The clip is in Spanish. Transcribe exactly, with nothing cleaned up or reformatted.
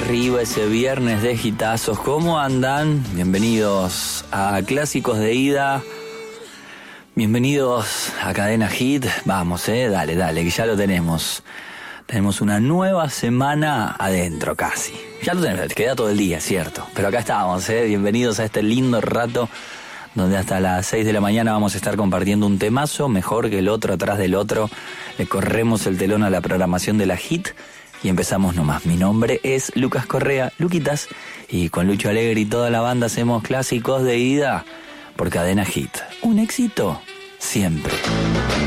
arriba ese viernes de hitazos. ¿Cómo andan? Bienvenidos a Clásicos de Ida. Bienvenidos a Cadena Hit. Vamos, eh, dale, dale, que ya lo tenemos. Tenemos una nueva semana adentro, casi. Ya lo tenemos, queda todo el día, cierto. Pero acá estamos, eh. Bienvenidos a este lindo rato donde hasta las seis de la mañana vamos a estar compartiendo un temazo mejor que el otro, atrás del otro. Le corremos el telón a la programación de la Hit y empezamos nomás. Mi nombre es Lucas Correa, Luquitas, y con Lucho Alegre y toda la banda hacemos Clásicos de Ida por Cadena Hit. Un éxito siempre.